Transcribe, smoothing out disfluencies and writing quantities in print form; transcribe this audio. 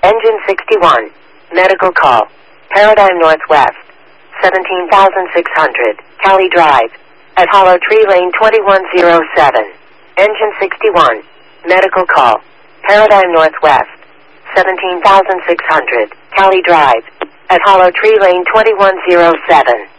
Engine 61. Medical call. Paradigm Northwest. 17,600. Cali Drive. At Hollow Tree Lane 2107. Engine 61. Medical call. Paradigm Northwest. 17,600. Cali Drive. At Hollow Tree Lane 2107.